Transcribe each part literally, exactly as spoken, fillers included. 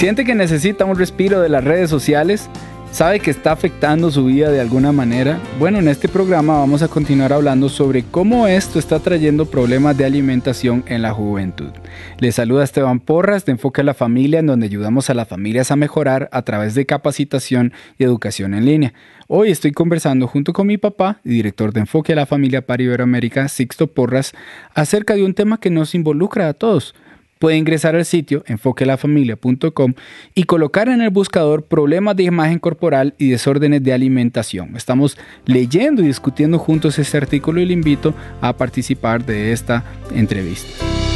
¿Siente que necesita un respiro de las redes sociales? ¿Sabe que está afectando su vida de alguna manera? Bueno, en este programa vamos a continuar hablando sobre cómo esto está trayendo problemas de alimentación en la juventud. Les saluda Esteban Porras de Enfoque a la Familia, en donde ayudamos a las familias a mejorar a través de capacitación y educación en línea. Hoy estoy conversando junto con mi papá y director de Enfoque a la Familia para Iberoamérica, Sixto Porras, acerca de un tema que nos involucra a todos. Puede ingresar al sitio enfoque la familia punto com y colocar en el buscador problemas de imagen corporal y desórdenes de alimentación. Estamos leyendo y discutiendo juntos este artículo y le invito a participar de esta entrevista.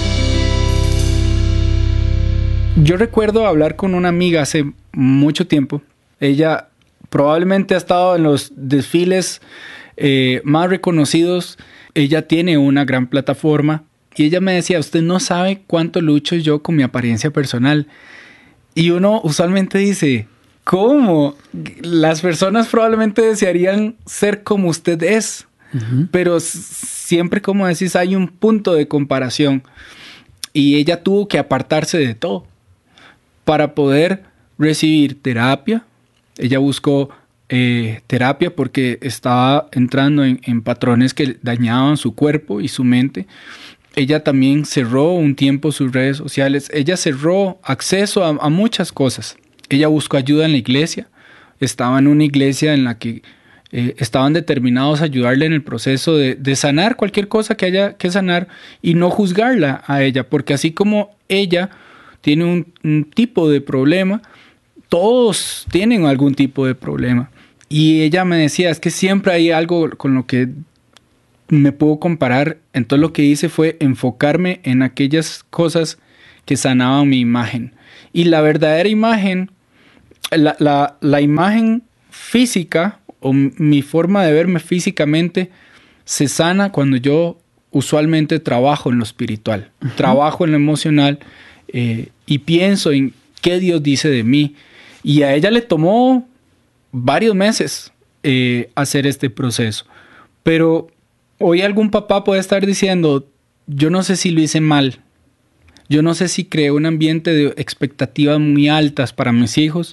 Yo recuerdo hablar con una amiga hace mucho tiempo. Ella probablemente ha estado en los desfiles eh, más reconocidos. Ella tiene una gran plataforma. Y ella me decía, usted no sabe cuánto lucho yo con mi apariencia personal. Y uno usualmente dice, ¿cómo? Las personas probablemente desearían ser como usted es. Uh-huh. Pero siempre, como decís, hay un punto de comparación. Y ella tuvo que apartarse de todo para poder recibir terapia. Ella buscó eh, terapia porque estaba entrando en, en patrones que dañaban su cuerpo y su mente. Ella también cerró un tiempo sus redes sociales. Ella cerró acceso a, a muchas cosas. Ella buscó ayuda en la iglesia. Estaba en una iglesia en la que eh, estaban determinados a ayudarle en el proceso de, de sanar cualquier cosa que haya que sanar y no juzgarla a ella. Porque así como ella tiene un, un tipo de problema, todos tienen algún tipo de problema. Y ella me decía, es que siempre hay algo con lo que me puedo comparar. Entonces lo que hice fue enfocarme en aquellas cosas que sanaban mi imagen. Y la verdadera imagen, la, la, la imagen física o mi forma de verme físicamente se sana cuando yo usualmente trabajo en lo espiritual, uh-huh. trabajo en lo emocional eh, y pienso en qué Dios dice de mí. Y a ella le tomó varios meses eh, hacer este proceso. Pero hoy algún papá puede estar diciendo, yo no sé si lo hice mal. Yo no sé si creé un ambiente de expectativas muy altas para mis hijos,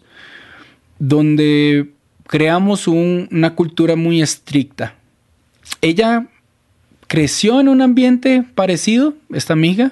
donde creamos un, una cultura muy estricta. Ella creció en un ambiente parecido, esta amiga,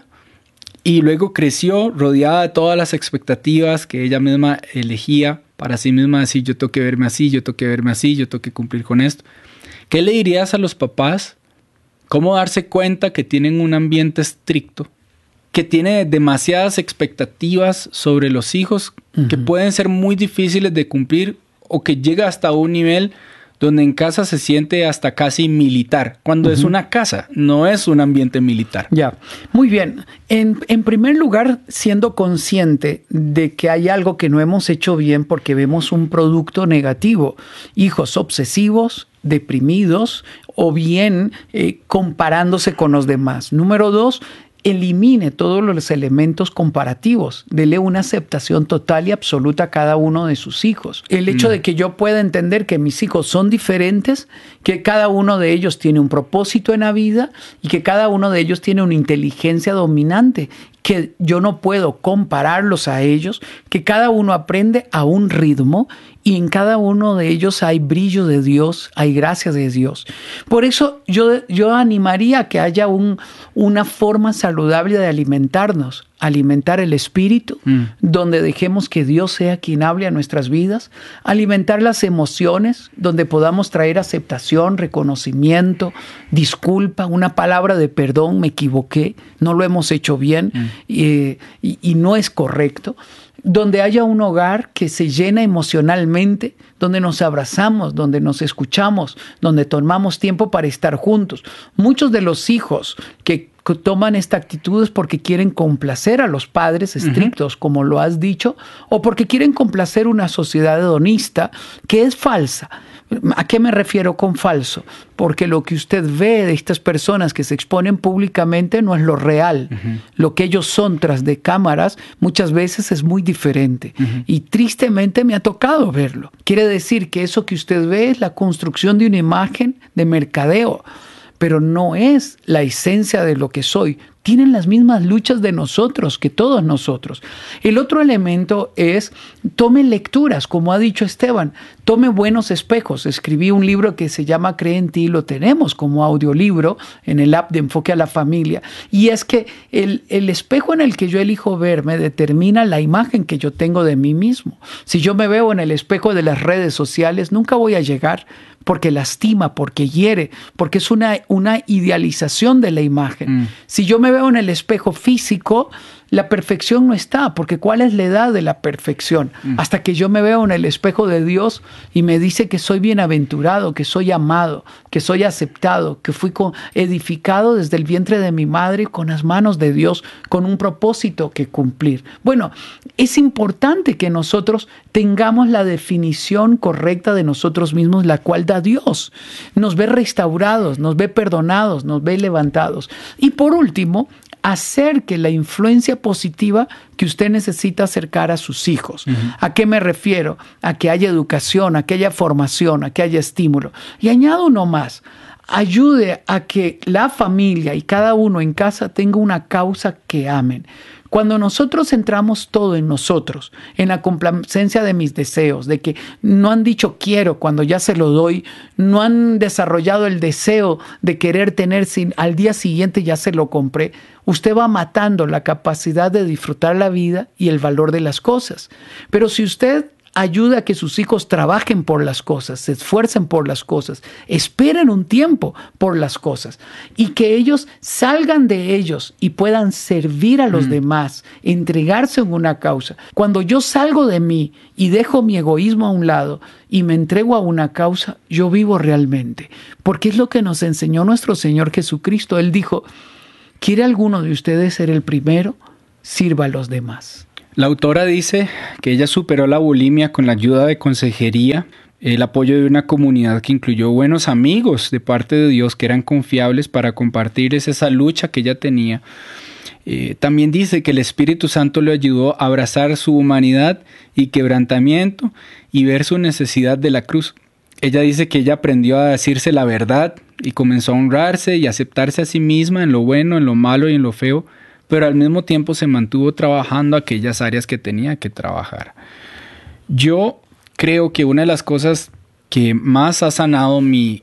y luego creció rodeada de todas las expectativas que ella misma elegía para sí misma, decir, yo tengo que verme así, yo tengo que verme así, yo tengo que cumplir con esto. ¿Qué le dirías a los papás? ¿Cómo darse cuenta que tienen un ambiente estricto, que tiene demasiadas expectativas sobre los hijos, uh-huh. que pueden ser muy difíciles de cumplir o que llega hasta un nivel donde en casa se siente hasta casi militar, cuando uh-huh. es una casa, no es un ambiente militar? Ya, muy bien. En, en primer lugar, siendo consciente de que hay algo que no hemos hecho bien porque vemos un producto negativo, hijos obsesivos, deprimidos o bien eh, comparándose con los demás. Número dos, elimine todos los elementos comparativos. Dele una aceptación total y absoluta a cada uno de sus hijos. El hecho mm. de que yo pueda entender que mis hijos son diferentes, que cada uno de ellos tiene un propósito en la vida y que cada uno de ellos tiene una inteligencia dominante, que yo no puedo compararlos a ellos, que cada uno aprende a un ritmo y en cada uno de ellos hay brillo de Dios, hay gracia de Dios. Por eso yo, yo animaría a que haya un, una forma saludable de alimentarnos, alimentar el espíritu, mm. donde dejemos que Dios sea quien hable a nuestras vidas, alimentar las emociones, donde podamos traer aceptación, reconocimiento, disculpa, una palabra de perdón, me equivoqué, no lo hemos hecho bien mm. y, y, y no es correcto. Donde haya un hogar que se llena emocionalmente, donde nos abrazamos, donde nos escuchamos, donde tomamos tiempo para estar juntos. Muchos de los hijos que toman esta actitud es porque quieren complacer a los padres estrictos, uh-huh. como lo has dicho, o porque quieren complacer una sociedad hedonista que es falsa. ¿A qué me refiero con falso? Porque lo que usted ve de estas personas que se exponen públicamente no es lo real. Uh-huh. Lo que ellos son tras de cámaras muchas veces es muy diferente. Uh-huh. Y tristemente me ha tocado verlo. Quiere decir que eso que usted ve es la construcción de una imagen de mercadeo, pero no es la esencia de lo que soy. tienen las mismas luchas de nosotros, que todos nosotros. El otro elemento es, tome lecturas, como ha dicho Esteban, tome buenos espejos. Escribí un libro que se llama Cree en ti, lo tenemos como audiolibro en el app de Enfoque a la Familia. Y es que el, el espejo en el que yo elijo verme determina la imagen que yo tengo de mí mismo. Si yo me veo en el espejo de las redes sociales, nunca voy a llegar, porque lastima, porque hiere, porque es una, una idealización de la imagen. Mm. Si yo me veo en el espejo físico, la perfección no está, porque ¿cuál es la edad de la perfección? Mm. Hasta que yo me veo en el espejo de Dios y me dice que soy bienaventurado, que soy amado, que soy aceptado, que fui edificado desde el vientre de mi madre con las manos de Dios, con un propósito que cumplir. Bueno, es importante que nosotros tengamos la definición correcta de nosotros mismos, la cual da Dios. Nos ve restaurados, nos ve perdonados, nos ve levantados. Y por último, hacer que la influencia positiva que usted necesita acercar a sus hijos. Uh-huh. ¿A qué me refiero? A que haya educación, a que haya formación, a que haya estímulo. Y añado uno más. Ayude a que la familia y cada uno en casa tenga una causa que amen. Cuando nosotros centramos todo en nosotros, en la complacencia de mis deseos, de que no han dicho quiero cuando ya se lo doy, no han desarrollado el deseo de querer tener, sin, al día siguiente ya se lo compré, usted va matando la capacidad de disfrutar la vida y el valor de las cosas. Pero si usted ayuda a que sus hijos trabajen por las cosas, se esfuercen por las cosas, esperen un tiempo por las cosas y que ellos salgan de ellos y puedan servir a los mm. demás, entregarse en una causa. Cuando yo salgo de mí y dejo mi egoísmo a un lado y me entrego a una causa, yo vivo realmente. Porque es lo que nos enseñó nuestro Señor Jesucristo. Él dijo, ¿quiere alguno de ustedes ser el primero? Sirva a los demás. La autora dice que ella superó la bulimia con la ayuda de consejería, el apoyo de una comunidad que incluyó buenos amigos de parte de Dios que eran confiables para compartir esa lucha que ella tenía. Eh, también dice que el Espíritu Santo le ayudó a abrazar su humanidad y quebrantamiento y ver su necesidad de la cruz. Ella dice que ella aprendió a decirse la verdad y comenzó a honrarse y aceptarse a sí misma en lo bueno, en lo malo y en lo feo, pero al mismo tiempo se mantuvo trabajando aquellas áreas que tenía que trabajar. Yo creo que una de las cosas que más ha sanado mi,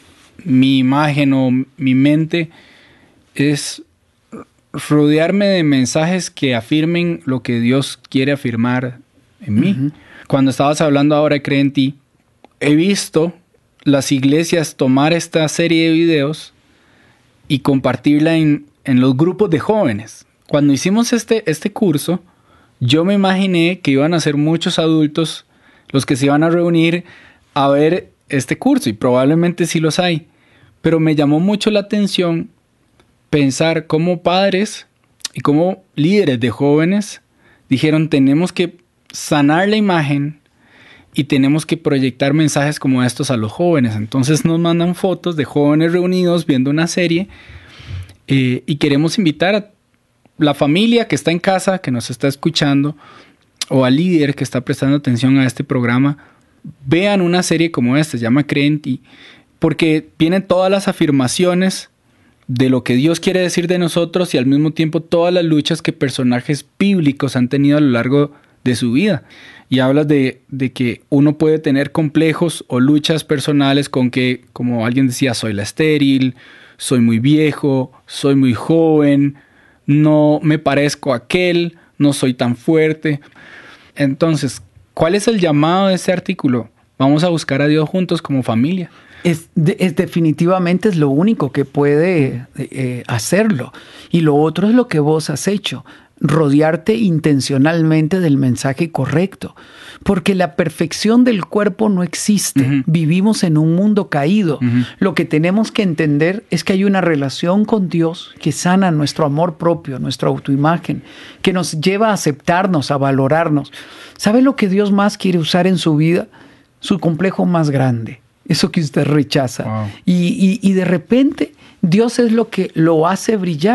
mi imagen o mi mente es rodearme de mensajes que afirmen lo que Dios quiere afirmar en mí. Uh-huh. Cuando estabas hablando ahora de Cree en ti, he visto las iglesias tomar esta serie de videos y compartirla en en los grupos de jóvenes. Cuando hicimos este, este curso, yo me imaginé que iban a ser muchos adultos los que se iban a reunir a ver este curso, y probablemente sí los hay. Pero me llamó mucho la atención pensar cómo padres y cómo líderes de jóvenes dijeron, tenemos que sanar la imagen y tenemos que proyectar mensajes como estos a los jóvenes. Entonces nos mandan fotos de jóvenes reunidos viendo una serie. Eh, y queremos invitar a la familia que está en casa, que nos está escuchando, o al líder que está prestando atención a este programa, vean una serie como esta, se llama Cree en ti, porque vienen todas las afirmaciones de lo que Dios quiere decir de nosotros y al mismo tiempo todas las luchas que personajes bíblicos han tenido a lo largo de su vida. Y hablas de, de que uno puede tener complejos o luchas personales con que, como alguien decía, soy la estéril, soy muy viejo, soy muy joven, no me parezco a aquel, no soy tan fuerte. Entonces, ¿cuál es el llamado de ese artículo? Vamos a buscar a Dios juntos como familia. Es, es definitivamente es lo único que puede eh, hacerlo. Y lo otro es lo que vos has hecho. Rodearte intencionalmente del mensaje correcto, porque la perfección del cuerpo no existe. Uh-huh. Vivimos en un mundo caído. Uh-huh. Lo que tenemos que entender es que hay una relación con Dios que sana nuestro amor propio, nuestra autoimagen, que nos lleva a aceptarnos, a valorarnos. ¿Sabe lo que Dios más quiere usar en su vida? Su complejo más grande, eso que usted rechaza. Wow. Y, y, y de repente Dios es lo que lo hace brillar.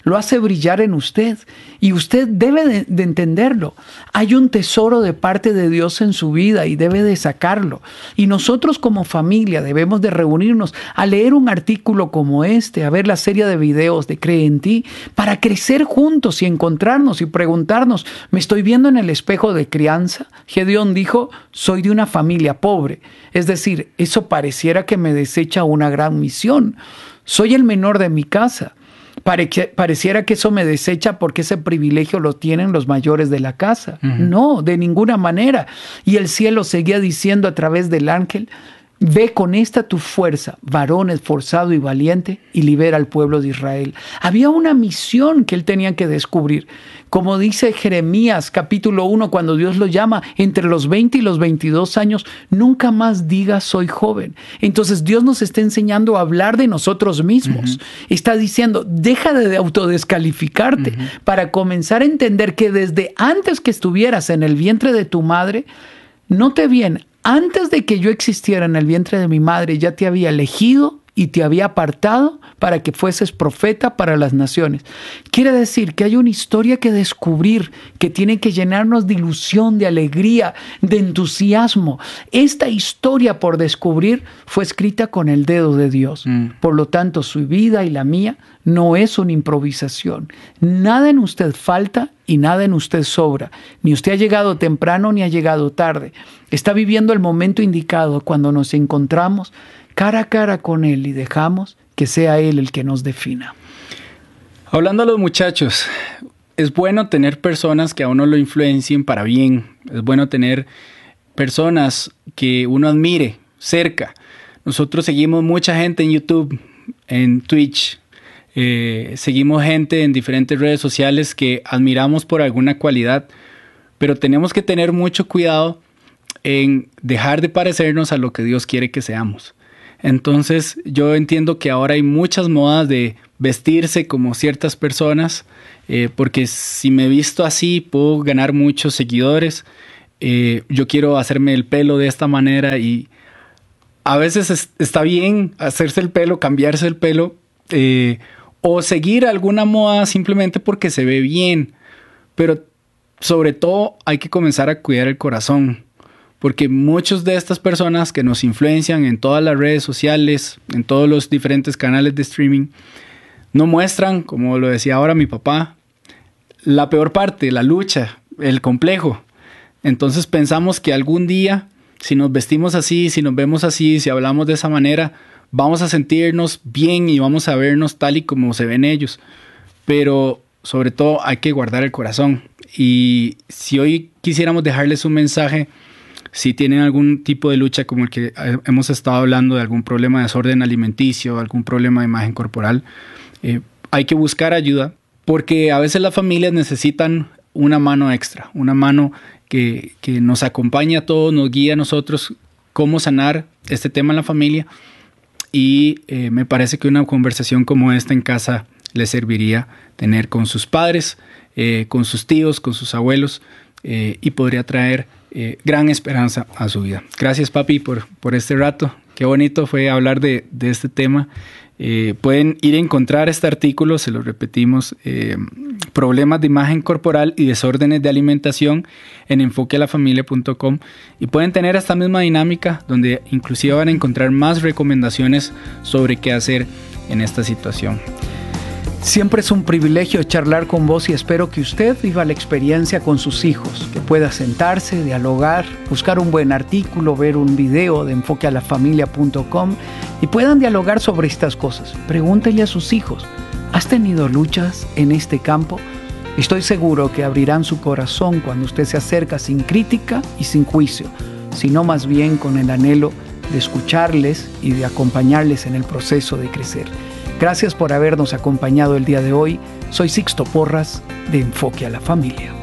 lo hace brillar en usted y usted debe de, de entenderlo. Hay un tesoro de parte de Dios en su vida y debe de sacarlo. Y nosotros como familia debemos de reunirnos a leer un artículo como este, a ver la serie de videos de Cree en Ti, para crecer juntos y encontrarnos y preguntarnos, ¿me estoy viendo en el espejo de crianza? Gedeón dijo, soy de una familia pobre. Es decir, eso pareciera que me desecha una gran misión. Soy el menor de mi casa. Pareciera que eso me desecha porque ese privilegio lo tienen los mayores de la casa. Uh-huh. No, de ninguna manera. Y el cielo seguía diciendo a través del ángel, ve con esta tu fuerza, varón esforzado y valiente, y libera al pueblo de Israel. Había una misión que él tenía que descubrir. Como dice Jeremías capítulo uno, cuando Dios lo llama, entre los veinte y los veintidós años, nunca más digas soy joven. Entonces Dios nos está enseñando a hablar de nosotros mismos. Uh-huh. Está diciendo, deja de autodescalificarte uh-huh. para comenzar a entender que desde antes que estuvieras en el vientre de tu madre, note bien, antes de que yo existiera en el vientre de mi madre, ya te había elegido y te había apartado para que fueses profeta para las naciones. Quiere decir que hay una historia que descubrir, que tiene que llenarnos de ilusión, de alegría, de entusiasmo. Esta historia por descubrir fue escrita con el dedo de Dios. Mm. Por lo tanto, su vida y la mía no es una improvisación. Nada en usted falta y nada en usted sobra. Ni usted ha llegado temprano ni ha llegado tarde. Está viviendo el momento indicado cuando nos encontramos cara a cara con Él y dejamos que sea Él el que nos defina. Hablando a los muchachos, es bueno tener personas que a uno lo influencien para bien. Es bueno tener personas que uno admire cerca. Nosotros seguimos mucha gente en YouTube, en Twitch. Eh, seguimos gente en diferentes redes sociales que admiramos por alguna cualidad, pero tenemos que tener mucho cuidado en dejar de parecernos a lo que Dios quiere que seamos. Entonces yo entiendo que ahora hay muchas modas de vestirse como ciertas personas, eh, porque si me visto así puedo ganar muchos seguidores. Eh, yo quiero hacerme el pelo de esta manera y a veces es, está bien hacerse el pelo, cambiarse el pelo, eh, o seguir alguna moda simplemente porque se ve bien. Pero sobre todo hay que comenzar a cuidar el corazón. Porque muchas de estas personas que nos influencian en todas las redes sociales, en todos los diferentes canales de streaming, no muestran, como lo decía ahora mi papá, la peor parte, la lucha, el complejo. Entonces pensamos que algún día, si nos vestimos así, si nos vemos así, si hablamos de esa manera, vamos a sentirnos bien y vamos a vernos tal y como se ven ellos. Pero sobre todo hay que guardar el corazón. Y si hoy quisiéramos dejarles un mensaje, si tienen algún tipo de lucha como el que hemos estado hablando, de algún problema de desorden alimenticio, algún problema de imagen corporal, eh, hay que buscar ayuda, porque a veces las familias necesitan una mano extra, una mano que, que nos acompañe a todos, nos guíe a nosotros cómo sanar este tema en la familia. Y eh, me parece que una conversación como esta en casa les serviría tener con sus padres, eh, con sus tíos, con sus abuelos, eh, y podría traer Eh, gran esperanza a su vida. Gracias, papi, por, por este rato. Qué bonito fue hablar de, de este tema. Eh, pueden ir a encontrar este artículo, se lo repetimos, eh, problemas de imagen corporal y desórdenes de alimentación en enfoque a la familia punto com, y pueden tener esta misma dinámica donde inclusive van a encontrar más recomendaciones sobre qué hacer en esta situación. Siempre es un privilegio charlar con vos y espero que usted viva la experiencia con sus hijos, que pueda sentarse, dialogar, buscar un buen artículo, ver un video de enfoque a la familia punto com y puedan dialogar sobre estas cosas. Pregúntele a sus hijos, ¿has tenido luchas en este campo? Estoy seguro que abrirán su corazón cuando usted se acerca sin crítica y sin juicio, sino más bien con el anhelo de escucharles y de acompañarles en el proceso de crecer. Gracias por habernos acompañado el día de hoy. Soy Sixto Porras de Enfoque a la Familia.